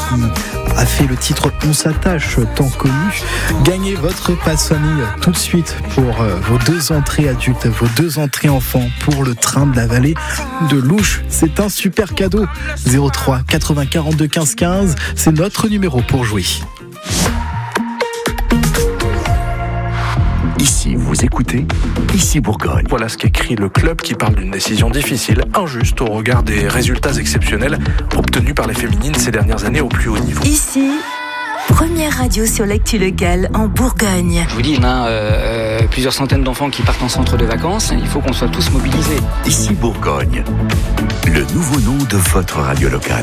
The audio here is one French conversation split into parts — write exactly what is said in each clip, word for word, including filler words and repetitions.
a fait le titre On s'attache, tant connu. Gagnez votre passe famille tout de suite pour euh, vos deux entrées adultes, vos deux entrées enfants pour le train de la vallée de Louche. C'est un super cadeau. zéro trois quatre-vingts quarante-deux quinze quinze, c'est notre numéro pour jouer. Ici, vous écoutez, ici Bourgogne. Voilà ce qu'écrit le club qui parle d'une décision difficile, injuste au regard des résultats exceptionnels obtenus par les féminines ces dernières années au plus haut niveau. Ici, première radio sur l'actu locale en Bourgogne. Je vous dis, on a euh, plusieurs centaines d'enfants qui partent en centre de vacances. Il faut qu'on soit tous mobilisés. Ici Bourgogne, le nouveau nom de votre radio locale.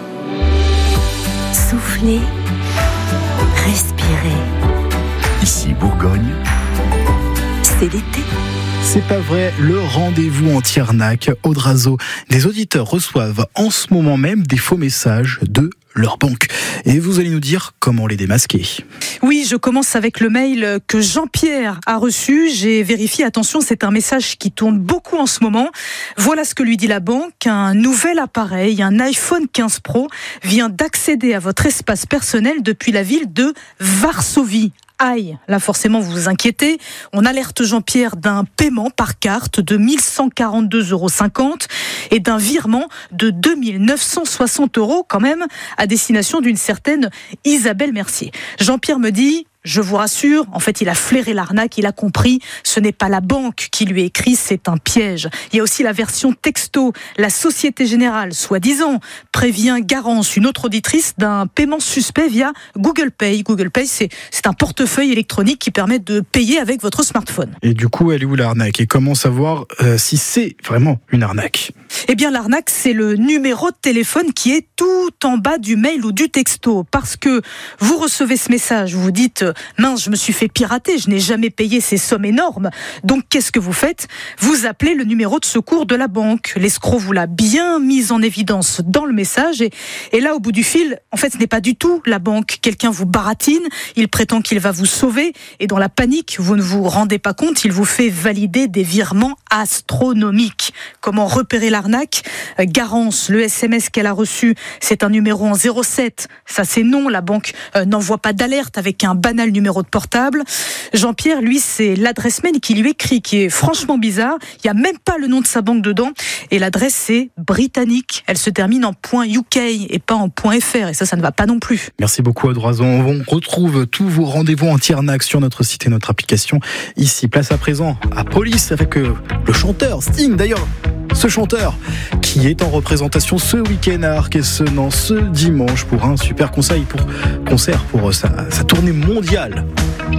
Soufflez, respirez. Ici Bourgogne, c'est l'été. C'est pas vrai, le rendez-vous anti-arnaque Audrazo. Les auditeurs reçoivent en ce moment même des faux messages de leur banque. Et vous allez nous dire comment les démasquer. Oui, je commence avec le mail que Jean-Pierre a reçu. J'ai vérifié, attention, c'est un message qui tourne beaucoup en ce moment. Voilà ce que lui dit la banque. Un nouvel appareil, un iPhone quinze Pro, vient d'accéder à votre espace personnel depuis la ville de Varsovie. Aïe, là forcément vous vous inquiétez. On alerte Jean-Pierre d'un paiement par carte de mille cent quarante-deux euros cinquante et d'un virement de deux mille neuf cent soixante euros quand même à destination d'une certaine Isabelle Mercier. Jean-Pierre me dit... Je vous rassure, en fait, il a flairé l'arnaque, il a compris, ce n'est pas la banque qui lui écrit, c'est un piège. Il y a aussi la version texto. La Société Générale, soi-disant, prévient Garance, une autre auditrice, d'un paiement suspect via Google Pay. Google Pay, c'est, c'est un portefeuille électronique qui permet de payer avec votre smartphone. Et du coup, elle est où l'arnaque ? Et comment savoir euh, si c'est vraiment une arnaque ? Eh bien, l'arnaque, c'est le numéro de téléphone qui est tout en bas du mail ou du texto. Parce que vous recevez ce message, vous vous dites... Mince, je me suis fait pirater, je n'ai jamais payé ces sommes énormes. Donc, qu'est-ce que vous faites ? Vous appelez le numéro de secours de la banque. L'escroc vous l'a bien mis en évidence dans le message. Et, et là, au bout du fil, en fait, ce n'est pas du tout la banque. Quelqu'un vous baratine, il prétend qu'il va vous sauver. Et dans la panique, vous ne vous rendez pas compte, il vous fait valider des virements astronomiques. Comment repérer l'arnaque ? Garance, le S M S qu'elle a reçu, c'est un numéro en zéro sept. Ça, c'est non, la banque euh, n'envoie pas d'alerte avec un banal numéro de portable. Jean-Pierre, lui, c'est l'adresse mail qui lui écrit, qui est franchement bizarre. Il n'y a même pas le nom de sa banque dedans. Et l'adresse, c'est britannique. Elle se termine en .uk et pas en .fr. Et ça, ça ne va pas non plus. Merci beaucoup, Audrazo. On retrouve tous vos rendez-vous anti-arnaque sur notre site et notre application. Ici, place à présent à Police avec euh, le chanteur Sting. D'ailleurs, ce chanteur qui est en représentation ce week-end à Arc-et-Senans ce dimanche pour un super conseil pour, concert pour sa, sa tournée mondiale.